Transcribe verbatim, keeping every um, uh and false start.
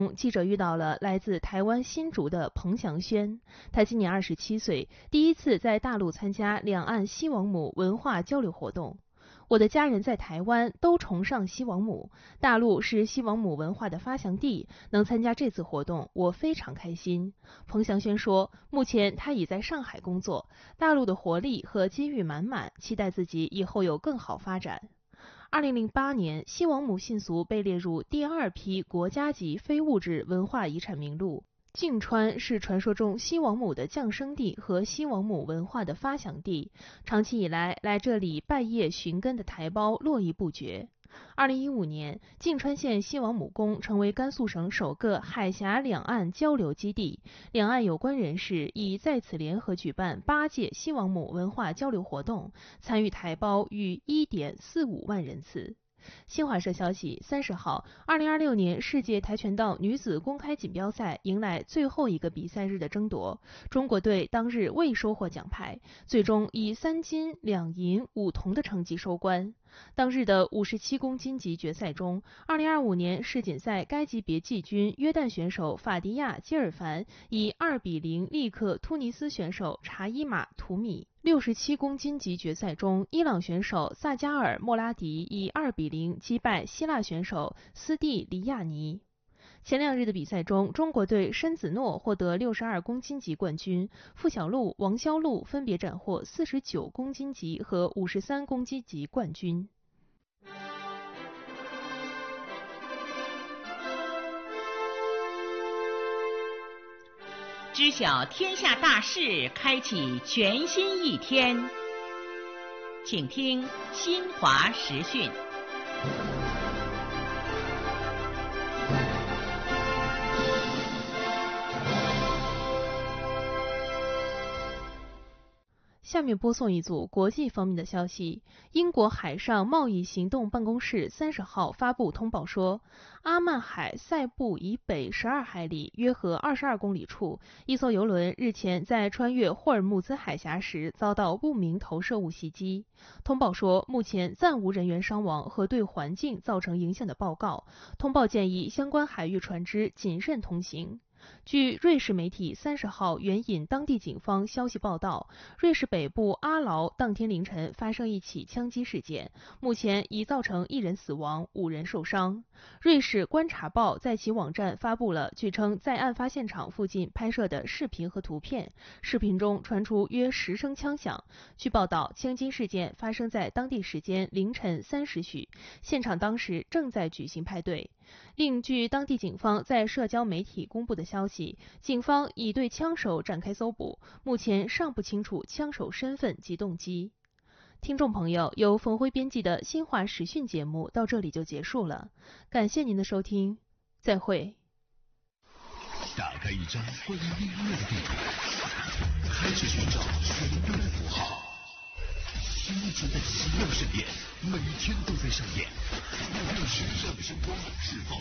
记者遇到了来自台湾新竹的彭祥轩，他今年二十七岁，第一次在大陆参加两岸西王母文化交流活动。我的家人在台湾都崇尚西王母，大陆是西王母文化的发祥地，能参加这次活动，我非常开心。彭祥轩说，目前他已在上海工作，大陆的活力和机遇满满，期待自己以后有更好发展。二零零八年，西王母信俗被列入第二批国家级非物质文化遗产名录。靖川是传说中西王母的降生地和西王母文化的发祥地，长期以来来这里拜谒寻根的台胞络绎不绝。二零一五年，靖川县西王母宫成为甘肃省首个海峡两岸交流基地，两岸有关人士已在此联合举办八届西王母文化交流活动，参与台胞逾 一点四五万人次。新华社消息，三十号，二零二六年世界跆拳道女子公开锦标赛迎来最后一个比赛日的争夺，中国队当日未收获奖牌，最终以三金两银五铜的成绩收官。当日的五十七公斤级决赛中，二零二五年世锦赛该级别季军约旦选手法迪亚·基尔凡以二比零力克突尼斯选手查伊马·图米。六十七公斤级决赛中，伊朗选手萨加尔·莫拉迪以二比零击败希腊选手斯蒂里亚尼。前两日的比赛中，中国队申子诺获得六十二公斤级冠军，付小璐、王潇璐分别斩获四十九公斤级和五十三公斤级冠军。 知晓天下大事，开启全新一天。请听新华时讯。 下面播送一组国际方面的消息。英国海上贸易行动办公室三十号发布通报说，阿曼海塞布以北十二海里，约合二十二公里处，一艘邮轮日前在穿越霍尔木兹海峡时遭到不明投射物袭击。通报说，目前暂无人员伤亡和对环境造成影响的报告。通报建议相关海域船只谨慎通行。据瑞士媒体三十号援引当地警方消息报道，瑞士北部阿劳当天凌晨发生一起枪击事件，目前已造成一人死亡，五人受伤。瑞士观察报在其网站发布了据称在案发现场附近拍摄的视频和图片，视频中传出约十声枪响。据报道，枪击事件发生在当地时间凌晨三时许，现场当时正在举行派对。另据当地警方在社交媒体公布的消息，警方已对枪手展开搜捕，目前尚不清楚枪手身份及动机。听众朋友，由冯辉编辑的新华时讯节目到这里就结束了，感谢您的收听，再会。 打开一张关于音乐的地图，开始寻找旋律的符号。新一节的奇妙盛宴，每天都在上演。用时尚的声光释放